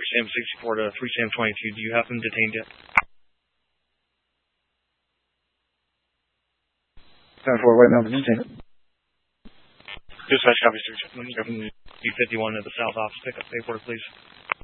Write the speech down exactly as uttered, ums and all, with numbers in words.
Sam sixty-four to three Sam twenty-two. Do you have them detained yet? ten four, White Mountain Detainment. Dispatch copy, three B fifty-one at the south office. Pick up paperwork, please.